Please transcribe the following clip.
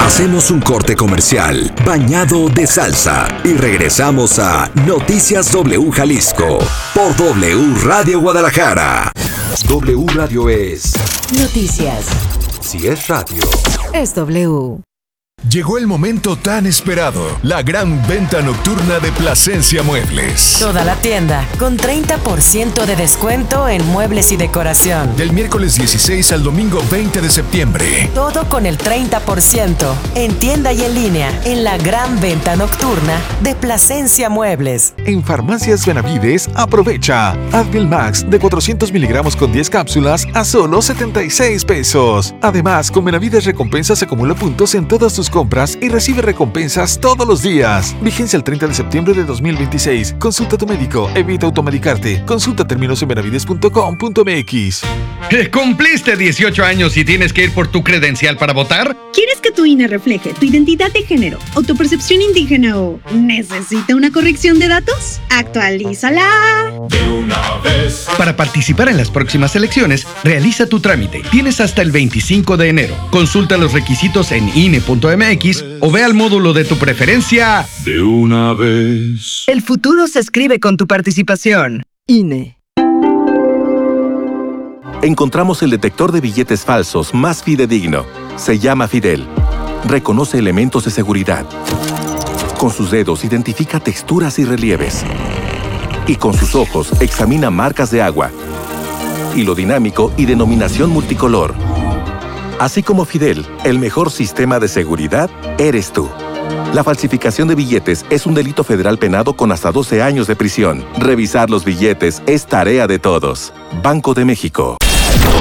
Hacemos un corte comercial bañado de salsa y regresamos a Noticias W Jalisco por W Radio Guadalajara. W Radio es noticias. Si es radio, es W. Llegó el momento tan esperado, la gran venta nocturna de Plasencia Muebles. Toda la tienda con 30% de descuento en muebles y decoración. Del miércoles 16 al domingo 20 de septiembre. Todo con el 30% en tienda y en línea en la gran venta nocturna de Plasencia Muebles. En Farmacias Benavides, aprovecha Advil Max de 400 miligramos con 10 cápsulas a solo 76 pesos. Además, con Benavides Recompensas acumula puntos en todas tus compras y recibe recompensas todos los días. Vigencia el 30 de septiembre de 2026. Consulta a tu médico. Evita automedicarte. Consulta términos en benavides.com.mx. ¿Cumpliste 18 años y tienes que ir por tu credencial para votar? ¿Quieres que tu INE refleje tu identidad de género, autopercepción indígena o necesita una corrección de datos? ¡Actualízala! De una vez. Para participar en las próximas elecciones, realiza tu trámite. Tienes hasta el 25 de enero. Consulta los requisitos en INE.mx o ve al módulo de tu preferencia. De una vez. El futuro se escribe con tu participación. INE. Encontramos el detector de billetes falsos más fidedigno. Se llama Fidel. Reconoce elementos de seguridad. Con sus dedos identifica texturas y relieves. Y con sus ojos examina marcas de agua. Hilo dinámico y denominación multicolor. Así como Fidel, el mejor sistema de seguridad eres tú. La falsificación de billetes es un delito federal penado con hasta 12 años de prisión. Revisar los billetes es tarea de todos. Banco de México.